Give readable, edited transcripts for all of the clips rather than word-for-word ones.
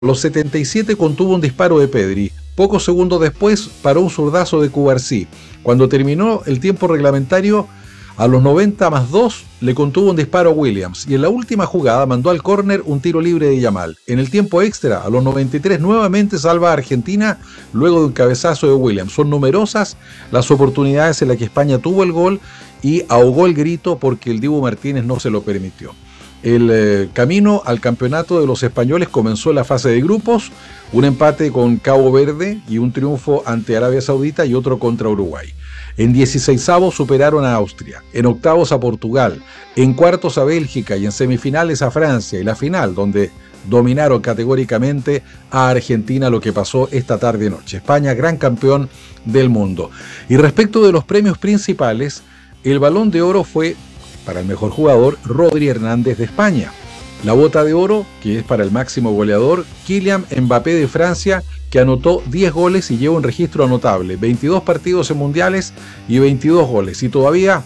los 77 contuvo un disparo de Pedri. Pocos segundos después paró un zurdazo de Cubarsí. Cuando terminó el tiempo reglamentario, a los 90+2 le contuvo un disparo a Williams. Y en la última jugada mandó al córner un tiro libre de Yamal. En el tiempo extra, a los 93, nuevamente salva a Argentina luego de un cabezazo de Williams. Son numerosas las oportunidades en las que España tuvo el gol y ahogó el grito porque el Dibu Martínez no se lo permitió. El camino al campeonato de los españoles comenzó en la fase de grupos, un empate con Cabo Verde y un triunfo ante Arabia Saudita y otro contra Uruguay. En 16avos superaron a Austria, en octavos a Portugal, en cuartos a Bélgica y en semifinales a Francia, y la final donde dominaron categóricamente a Argentina, lo que pasó esta tarde-noche. España, gran campeón del mundo. Y respecto de los premios principales, el Balón de Oro fue para el mejor jugador, Rodri Hernández de España. La bota de oro, que es para el máximo goleador, Kylian Mbappé de Francia, que anotó 10 goles y lleva un registro notable, 22 partidos en mundiales y 22 goles. Y todavía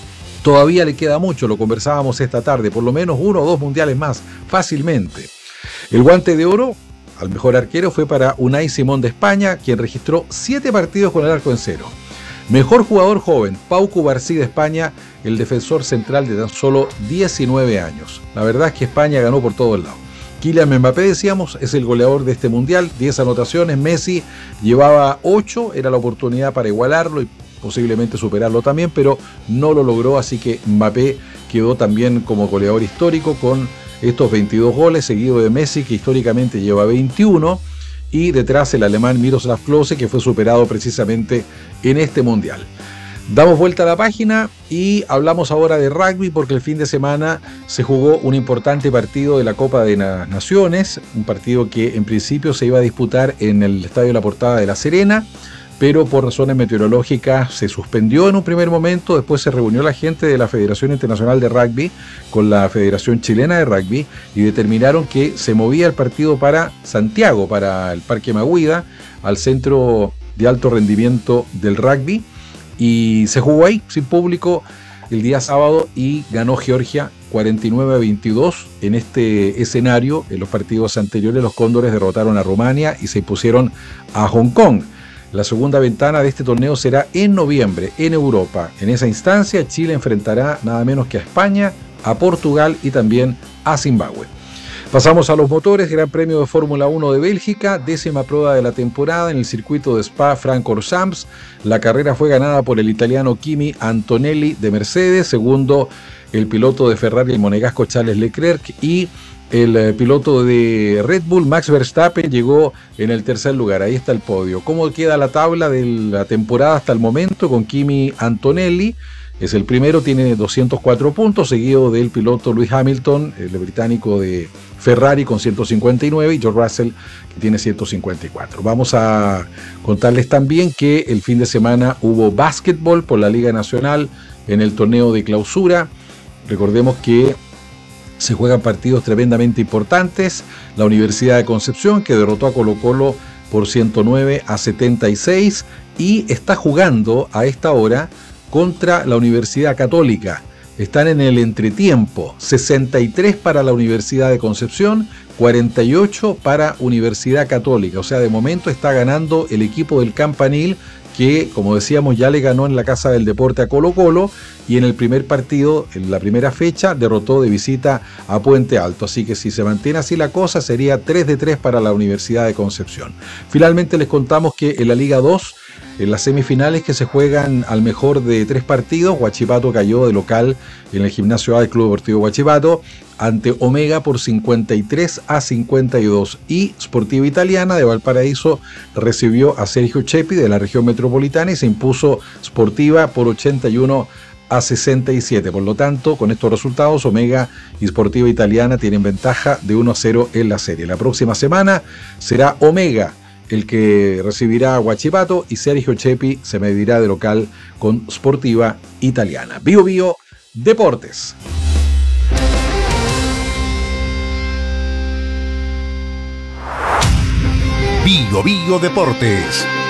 le queda mucho, lo conversábamos esta tarde, por lo menos 1 o 2 mundiales más, fácilmente. El guante de oro al mejor arquero fue para Unai Simón de España, quien registró 7 partidos con el arco en cero. Mejor jugador joven, Pau Cubarsí de España, el defensor central de tan solo 19 años. La verdad es que España ganó por todos lados. Kylian Mbappé, decíamos, es el goleador de este mundial, 10 anotaciones. Messi llevaba 8, era la oportunidad para igualarlo y posiblemente superarlo también, pero no lo logró, así que Mbappé quedó también como goleador histórico con estos 22 goles, seguido de Messi, que históricamente lleva 21, y detrás el alemán Miroslav Klose, que fue superado precisamente en este mundial. Damos vuelta a la página y hablamos ahora de rugby, porque el fin de semana se jugó un importante partido de la Copa de Naciones, un partido que en principio se iba a disputar en el Estadio La Portada de La Serena, pero por razones meteorológicas se suspendió en un primer momento. Después se reunió la gente de la Federación Internacional de Rugby con la Federación Chilena de Rugby y determinaron que se movía el partido para Santiago, para el Parque Maguida, al Centro de Alto Rendimiento del Rugby, y se jugó ahí sin público el día sábado y ganó Georgia 49-22. En este escenario, en los partidos anteriores, los Cóndores derrotaron a Rumania y se impusieron a Hong Kong. La segunda ventana de este torneo será en noviembre, en Europa. En esa instancia, Chile enfrentará nada menos que a España, a Portugal y también a Zimbabue. Pasamos a los motores. Gran Premio de Fórmula 1 de Bélgica, 10ª prueba de la temporada en el circuito de Spa-Francorchamps. La carrera fue ganada por el italiano Kimi Antonelli de Mercedes, segundo el piloto de Ferrari, el monegasco Charles Leclerc, y el piloto de Red Bull, Max Verstappen, llegó en el tercer lugar. Ahí está el podio. ¿Cómo queda la tabla de la temporada hasta el momento? Con Kimi Antonelli, es el primero, tiene 204 puntos, seguido del piloto Lewis Hamilton, el británico de Ferrari, con 159, y George Russell, que tiene 154. Vamos a contarles también que el fin de semana hubo básquetbol por la Liga Nacional en el torneo de clausura. Recordemos que se juegan partidos tremendamente importantes. La Universidad de Concepción, que derrotó a Colo-Colo por 109-76, y está jugando a esta hora contra la Universidad Católica. Están en el entretiempo, 63 para la Universidad de Concepción, 48 para Universidad Católica. O sea, de momento está ganando el equipo del Campanil, que, como decíamos, ya le ganó en la Casa del Deporte a Colo-Colo, y en el primer partido, en la primera fecha, derrotó de visita a Puente Alto. Así que si se mantiene así la cosa, sería 3-3 para la Universidad de Concepción. Finalmente les contamos que en la Liga 2, en las semifinales que se juegan al mejor de 3 partidos, Huachipato cayó de local en el Gimnasio A del Club Deportivo Huachipato ante Omega por 53-52, y Sportiva Italiana de Valparaíso recibió a Sergio Chepi de la región metropolitana y se impuso Sportiva por 81-67. Por lo tanto, con estos resultados, Omega y Sportiva Italiana tienen ventaja de 1-0 en la serie. La próxima semana será Omega el que recibirá a Huachipato y Sergio Chepi se medirá de local con Sportiva Italiana. Bio Bio Deportes. Bio Bio Deportes.